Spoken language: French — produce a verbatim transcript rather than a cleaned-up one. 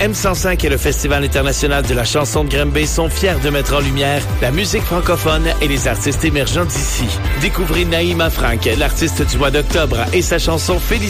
M cent cinq et le Festival international de la chanson de Granby sont fiers de mettre en lumière la musique francophone et les artistes émergents d'ici. Découvrez Naïma Frank, l'artiste du mois d'octobre, et sa chanson Félicitations